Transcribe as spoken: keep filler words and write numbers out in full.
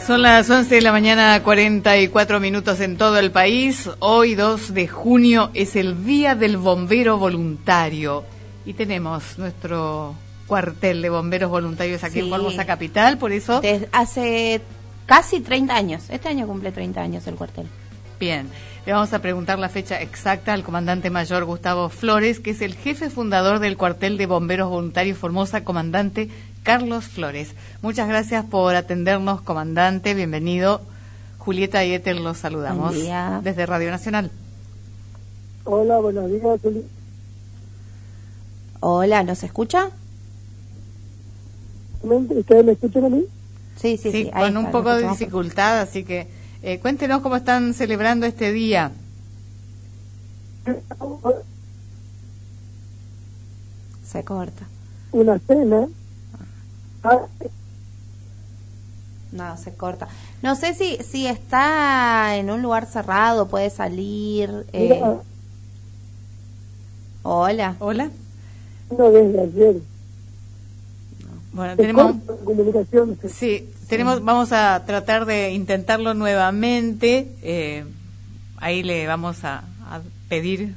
Son las once de la mañana, cuarenta y cuatro minutos en todo el país. Hoy, dos de junio, es el Día del Bombero Voluntario. Y tenemos nuestro cuartel de bomberos voluntarios aquí sí. en Formosa Capital, por eso... Desde hace casi treinta años. Este año cumple treinta años el cuartel. Bien, le vamos a preguntar la fecha exacta al comandante mayor Gustavo Flores, que es el jefe fundador del cuartel de bomberos voluntarios Formosa, comandante Carlos Flores. Muchas gracias por atendernos, comandante. Bienvenido. Julieta y Éter los saludamos desde Radio Nacional. Hola, buenos días, Julieta. Hola, ¿nos escucha? ¿Ustedes me escuchan a mí? Sí, sí, sí. sí con está, un poco de dificultad, así que eh, cuéntenos cómo están celebrando este día. Se corta. Una cena. No, se corta. No sé si si está en un lugar cerrado, puede salir. Eh... Hola. Hola. No, desde ayer. Bueno, tenemos comunicación. Sí, tenemos. Sí. Vamos a tratar de intentarlo nuevamente. Eh, ahí le vamos a, a pedir